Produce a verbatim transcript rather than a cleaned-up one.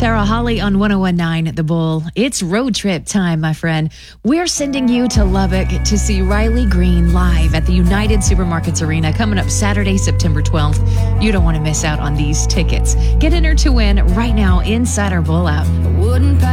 Sarah Holly on one oh one nine The Bull. It's road trip time, my friend. We're sending you to Lubbock to see Riley Green live at the United Supermarkets Arena coming up Saturday, September twelfth. You don't want to miss out on these tickets. Get entered to win right now inside our Bull app.